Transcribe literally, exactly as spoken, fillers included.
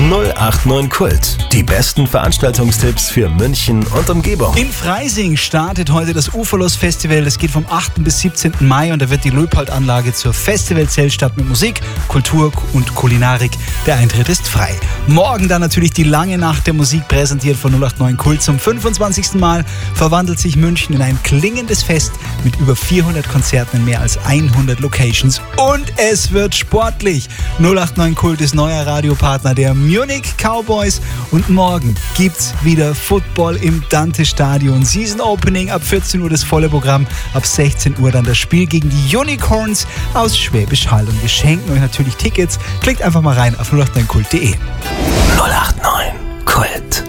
null acht neun Kult. Die besten Veranstaltungstipps für München und Umgebung. In Freising startet heute das Uferlos-Festival. Das geht vom achten bis siebzehnten Mai und da wird die Löpold-Anlage zur Festivalzeltstadt mit Musik, Kultur und Kulinarik. Der Eintritt ist frei. Morgen dann natürlich die lange Nacht der Musik, präsentiert von null acht neun Kult. Zum fünfundzwanzigsten Mal verwandelt sich München in ein klingendes Fest mit über vierhundert Konzerten in mehr als hundert Locations. Und es wird sportlich. null acht neun Kult ist neuer Radiopartner der Munich Cowboys. Und morgen gibt's wieder Football im Dante-Stadion. Season Opening ab vierzehn Uhr das volle Programm. Ab sechzehn Uhr dann das Spiel gegen die Unicorns aus Schwäbisch Hall. Und wir schenken euch natürlich Tickets. Klickt einfach mal rein auf null acht neun kult punkt de. null acht neun Kult.